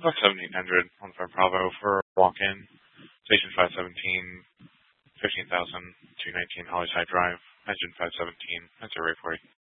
Box 1700 on for Bravo for walk-in. Station 517, 15,219 Hollyside Drive, engine 517. That's a rate for you.